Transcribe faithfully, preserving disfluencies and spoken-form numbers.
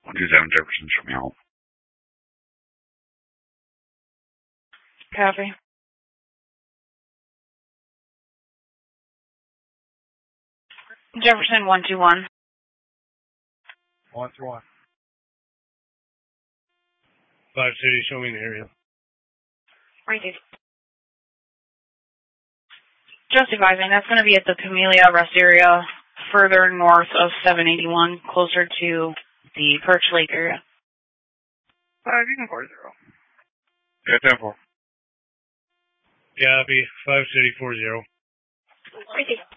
one two seven Jefferson, show me help. Copy. Jefferson, one two one. one two one. Five City, show me an area. Right. Just advising, that's going to be at the Camellia Rest area, further north of seven eighty-one, closer to the Perch Lake area. Five, you can four zero. Yeah, ten four. Copy. Five City, four zero. Right.